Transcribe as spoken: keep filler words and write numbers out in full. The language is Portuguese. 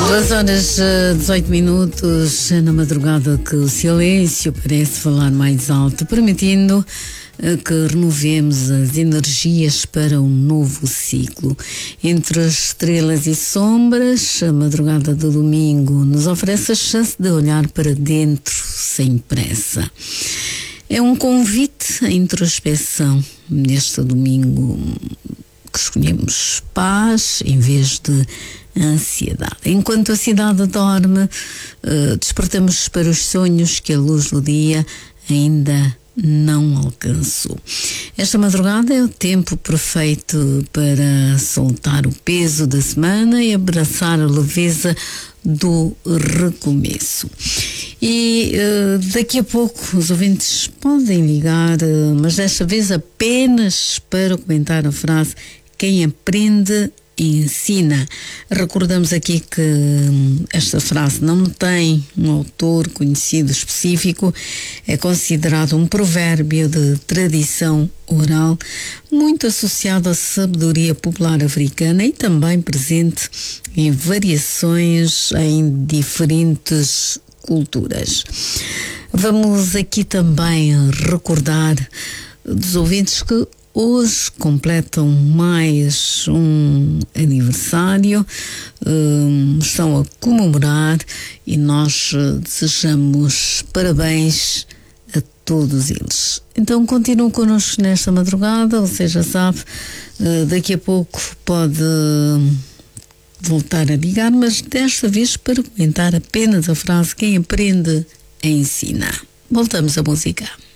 Duas horas, dezoito minutos, na madrugada que o silêncio parece falar mais alto, permitindo que renovemos as energias para um novo ciclo. Entre as estrelas e sombras, a madrugada do domingo nos oferece a chance de olhar para dentro sem pressa. É um convite à introspecção neste domingo que escolhemos paz em vez de ansiedade. Enquanto a cidade dorme, despertamos para os sonhos que a luz do dia ainda não alcançou. Esta madrugada é o tempo perfeito para soltar o peso da semana e abraçar a leveza do recomeço. E uh, daqui a pouco os ouvintes podem ligar, uh, mas desta vez apenas para comentar a frase: quem aprende ensina. Recordamos aqui que hum, esta frase não tem um autor conhecido específico, é considerado um provérbio de tradição oral, muito associado à sabedoria popular africana e também presente em variações em diferentes culturas. Vamos aqui também recordar dos ouvintes que hoje completam mais um aniversário, um, estão a comemorar e nós desejamos parabéns a todos eles. Então continuem connosco nesta madrugada, ou seja, sabe, daqui a pouco pode voltar a ligar, mas desta vez para comentar apenas a frase: quem aprende ensina. Voltamos à música.